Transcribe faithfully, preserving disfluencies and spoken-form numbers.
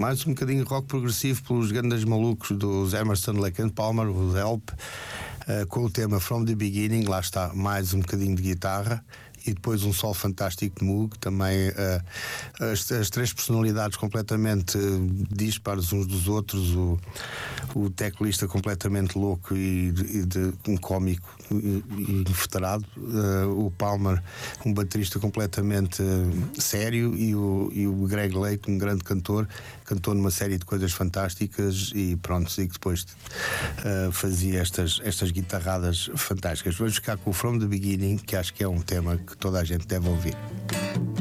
mais um bocadinho de rock progressivo pelos grandes malucos dos Emerson, Lake and Palmer, os Help, uh, com o tema From the Beginning. Lá está mais um bocadinho de guitarra e depois um solo fantástico de Moog, também uh, as, as três personalidades completamente uh, dispares uns dos outros, o, o teclista completamente louco e, e de, um cómico e, e inveterado, uh, o Palmer, um baterista completamente uh, sério, e o, e o Greg Lake, um grande cantor, cantou numa série de coisas fantásticas e pronto, e que depois uh, fazia estas, estas guitarradas fantásticas. Vamos ficar com o From the Beginning, que acho que é um tema que toda a gente deve ouvir.